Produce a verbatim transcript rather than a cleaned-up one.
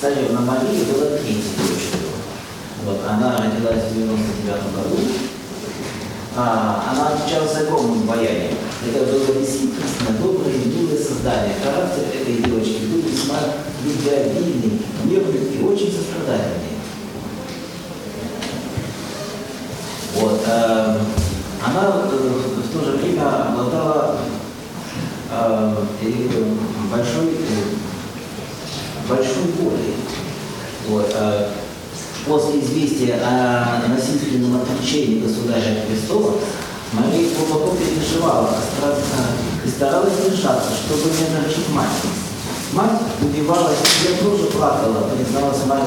царевна Мария была третьей дочерью. Вот, она родилась в девяносто девятом году. А, она отличалась огромным обаянием. Это было действительно доброе и милое создание. Характер этой девочки был весьма любвеобильный, нежный и очень сострадательный. Вот, э, она э, в то же время обладала э, большой, э, большой волей. Вот, э, после известия о насильственном отречении государя от престола Мария глубоко переживала и старалась держаться, чтобы не огорчить мать. Мать убивалась, я тоже плакала, призналась Мария.